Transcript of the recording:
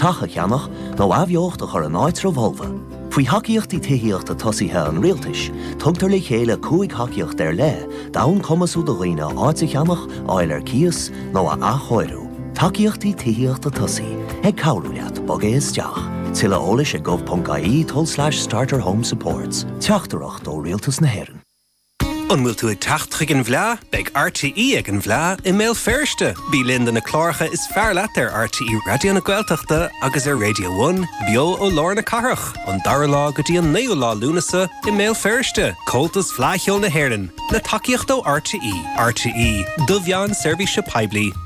tacha cheannach nó ahbheocht a chur an áit Volva. Faoi haciíochtaí tithiíocht a tosíthe an rialtais, tugtar le chéile cúig haciíocht le, dawn comasú do roine áit a cheannach áil ar cias nó a achóirú. Taciíochtaí tithiíocht a tosaí, ag cabhrúliaat bog é isteach. Tilla ólis a gov.ie/starter home supports. Teachtarocht ó rialtas na hÉireann. An bhfuil tú ag teachtrach an bhleá, beag RTE ag an bhleá I mail firste. Bí Linda na Clárcha is fearlaat ar RTE Radio na Gaeltachta agus ar Radio 1, bio ó Lorna Carach. An darlá go dtí an néolá lúnasa I mail firste. Coltas Flaithil na hÉireann. Na taciíocht ó RTE. RTE, do bhean service peibli.